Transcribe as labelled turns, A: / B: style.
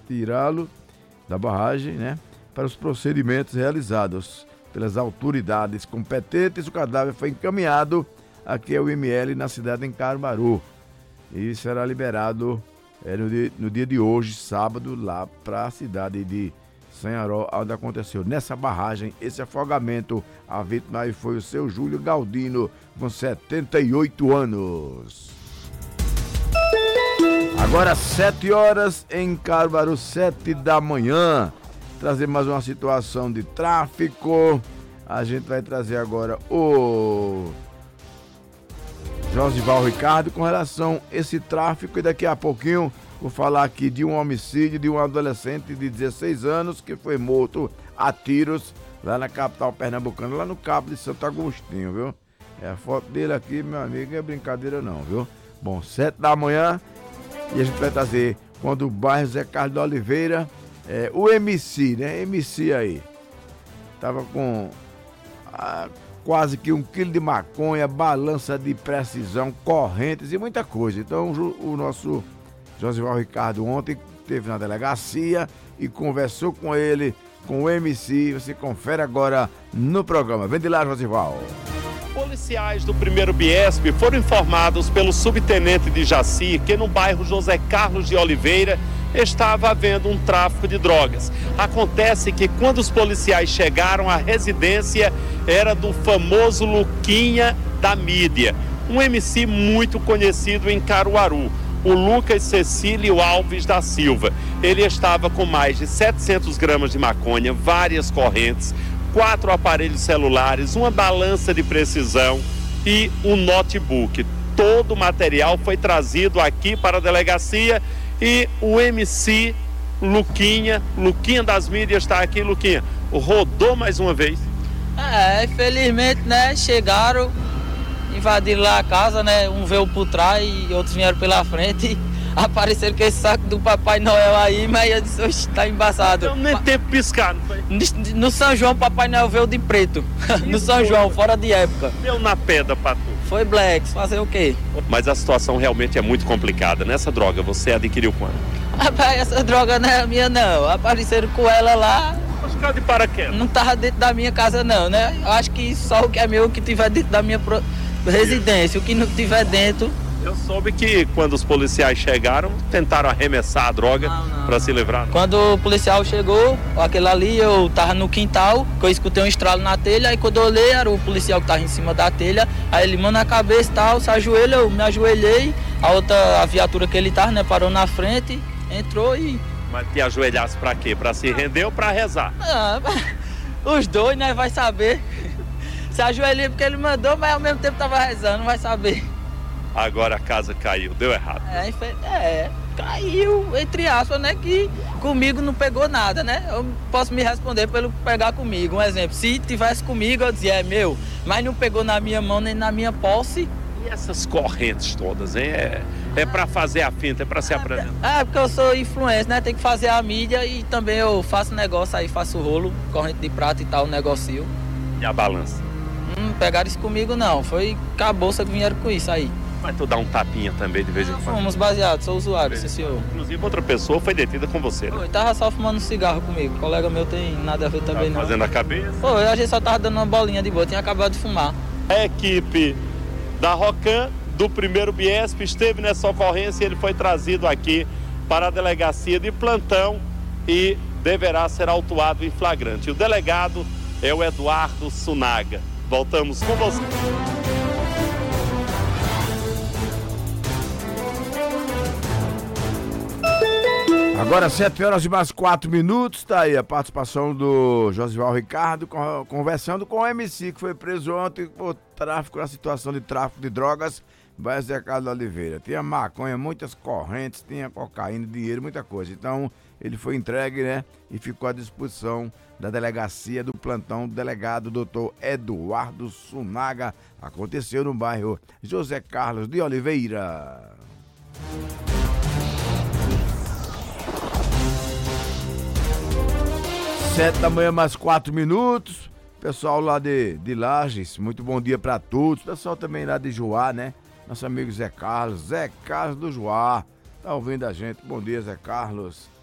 A: retirá-lo da barragem, né, para os procedimentos realizados pelas autoridades competentes. O cadáver foi encaminhado aqui ao IML na cidade de Caruaru e será liberado no dia de hoje, sábado, lá para a cidade de Sanharó, onde aconteceu nessa barragem esse afogamento. A vítima aí foi o seu Júlio Galdino, com 78 anos. Agora 7 horas em Caruaru, 7 da manhã. Trazer mais uma situação de tráfico. A gente vai trazer agora o Josival Ricardo com relação a esse tráfico, e daqui a pouquinho vou falar aqui de um homicídio de um adolescente de 16 anos que foi morto a tiros lá na capital pernambucana, lá no Cabo de Santo Agostinho, viu? A foto dele aqui, meu amigo, não é brincadeira não, viu? Bom, 7 da manhã e a gente vai trazer quando o bairro Zé Carlos de Oliveira, o MC, né? MC aí, tava com quase que 1 quilo de maconha, balança de precisão, correntes e muita coisa. Então o nosso Josival Ricardo ontem esteve na delegacia e conversou com ele, com o MC. Você confere agora no programa. Vem de lá, Josival.
B: Policiais do 1º Biesp foram informados pelo subtenente de Jaci que no bairro José Carlos de Oliveira estava havendo um tráfico de drogas. Acontece que quando os policiais chegaram, a residência era do famoso Luquinha da mídia, um MC muito conhecido em Caruaru, o Lucas Cecílio Alves da Silva. Ele estava com mais de 700 gramas de maconha, várias correntes, 4 aparelhos celulares, uma balança de precisão e um notebook. Todo o material foi trazido aqui para a delegacia e o MC Luquinha das mídias está aqui. Luquinha, rodou mais uma vez?
C: Infelizmente, né, chegaram, invadiram lá a casa, né, um veio por trás e outros vieram pela frente. Apareceram com esse saco do Papai Noel aí, mas eu disse, oxe, tá embaçado.
B: Então nem tempo piscar, não foi?
C: No São João, Papai Noel veio de preto. No São João, fora de época.
B: Deu na pedra pra tu.
C: Foi black, fazer o quê?
B: Mas a situação realmente é muito complicada. Nessa droga, você adquiriu quando?
C: Rapaz, essa droga não é minha não. Apareceram com ela lá.
B: Mas ficar de paraquedas.
C: Não tava dentro da minha casa não, né? Eu acho que só o que é meu que tiver dentro da minha residência. O que não tiver dentro...
B: Eu soube que quando os policiais chegaram, tentaram arremessar a droga para se livrar.
C: Quando o policial chegou, aquele ali, eu tava no quintal, que eu escutei um estralo na telha, aí quando eu olhei, era o policial que tava em cima da telha, aí ele manda a cabeça e tal, se ajoelha, eu me ajoelhei, a viatura que ele tava, né, parou na frente, entrou e...
B: Mas te ajoelhasse pra quê? Pra se render ou pra rezar?
C: Os dois, né, vai saber. Se ajoelhei porque ele mandou, mas ao mesmo tempo tava rezando, vai saber.
B: Agora a casa caiu, deu errado.
C: Caiu, entre aspas, né, que comigo não pegou nada, né? Eu posso me responder pelo pegar comigo. Um exemplo, se tivesse comigo, eu dizia, é meu, mas não pegou na minha mão nem na minha posse.
B: E essas correntes todas, hein? É pra fazer a finta, é pra se apresentar.
C: Porque eu sou influencer, né? Tem que fazer a mídia e também eu faço negócio aí, faço rolo, corrente de prata e tal, negocio.
B: E a balança?
C: Pegaram isso comigo não, foi com a bolsa que vieram com isso aí.
B: Mas tu dá um tapinha também de vez em quando?
C: Fomos baseados, sou usuário, sim senhor.
B: Inclusive outra pessoa foi detida com você, né?
C: Foi, tava só fumando um cigarro comigo, colega meu tem nada a ver também não.
B: Fazendo a cabeça?
C: Foi, a gente só tava dando uma bolinha de boa, tinha acabado de fumar.
B: A equipe da Rocan, do 1º Biesp, esteve nessa ocorrência e ele foi trazido aqui para a delegacia de plantão e deverá ser autuado em flagrante. O delegado é o Eduardo Sunaga. Voltamos com você.
A: Agora 7 horas e mais 4 minutos, tá aí a participação do Josival Ricardo conversando com o MC que foi preso ontem por tráfico, na situação de tráfico de drogas, vai Zé Carlos Oliveira. Tinha maconha, muitas correntes, tinha cocaína, dinheiro, muita coisa. Então ele foi entregue, né, e ficou à disposição da delegacia do plantão do delegado Dr. Eduardo Sunaga. Aconteceu no bairro José Carlos de Oliveira. 7 da manhã, mais 4 minutos. Pessoal lá de Lages, muito bom dia pra todos. Pessoal também lá de Joá, né? Nosso amigo Zé Carlos do Joá. Tá ouvindo a gente? Bom dia, Zé Carlos.